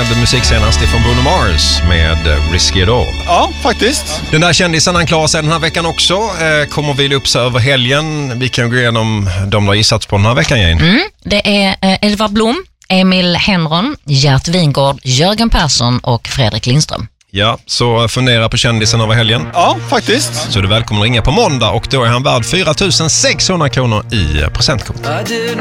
musik senast ifrån Bruno Mars med Risky It All. Ja, faktiskt. Den där kändisen han klarar sig den här veckan också. Kommer vila upp sig över helgen. Vi kan gå igenom de har gissats på den här veckan, Jane. Det är Edvard Blom, Emil Henron, Gert Wingård, Jörgen Persson och Fredrik Lindström. Ja, så fundera på kändisen över helgen. Ja, faktiskt. Så du välkommen att ringa på måndag och då är han värd 4 600 kronor i presentkort.